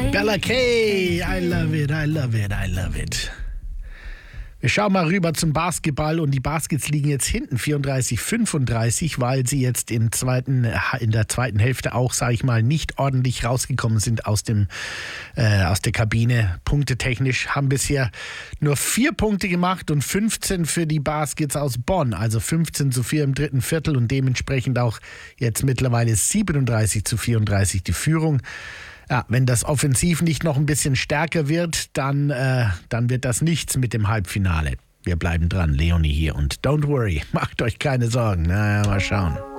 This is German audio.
Bella Kay, I love it, I love it, I love it. Wir schauen mal rüber zum Basketball und die Baskets liegen jetzt hinten 34-35, weil sie jetzt in der zweiten Hälfte auch, sage ich mal, nicht ordentlich rausgekommen sind aus der Kabine. Punktetechnisch haben bisher nur 4 Punkte gemacht und 15 für die Baskets aus Bonn, also 15-4 im dritten Viertel und dementsprechend auch jetzt mittlerweile 37-34 die Führung. Ja, wenn das offensiv nicht noch ein bisschen stärker wird, dann wird das nichts mit dem Halbfinale. Wir bleiben dran, Leonie hier und don't worry, macht euch keine Sorgen. Naja, mal schauen.